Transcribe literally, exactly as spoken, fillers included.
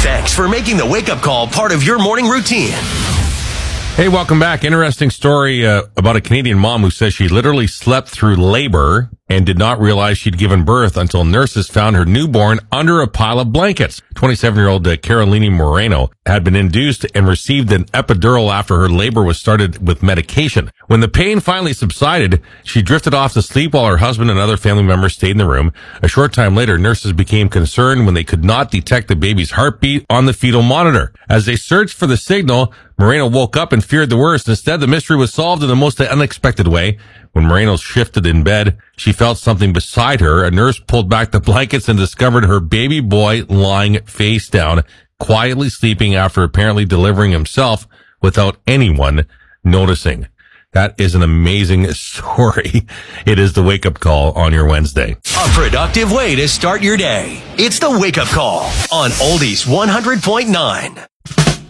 Thanks for making the wake-up call part of your morning routine. Hey, welcome back. Interesting story uh, about a Canadian mom who says she literally slept through labor and did not realize she'd given birth until nurses found her newborn under a pile of blankets. twenty-seven-year-old uh, Carolini Moreno had been induced and received an epidural after her labor was started with medication. When the pain finally subsided, she drifted off to sleep while her husband and other family members stayed in the room. A short time later, nurses became concerned when they could not detect the baby's heartbeat on the fetal monitor. As they searched for the signal, Moreno woke up and feared the worst. Instead, the mystery was solved in the most unexpected way. When Moreno shifted in bed, she felt something beside her. A nurse pulled back the blankets and discovered her baby boy lying face down, quietly sleeping after apparently delivering himself without anyone noticing. That is an amazing story. It is the wake-up call on your Wednesday. A productive way to start your day. It's the wake-up call on Oldies one hundred point nine.